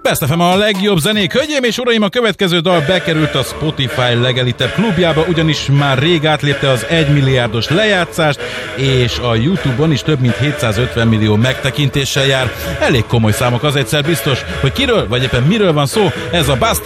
Best FM a legjobb zenék. Hölgyeim és uraim, a következő dal bekerült a Spotify legelitebb klubjába, ugyanis már rég átlépte az 1 milliárdos lejátszást, és a YouTube-on is több mint 750 millió megtekintéssel jár. Elég komoly számok, az egyszer biztos, hogy kiről, vagy éppen miről van szó. Ez a Bust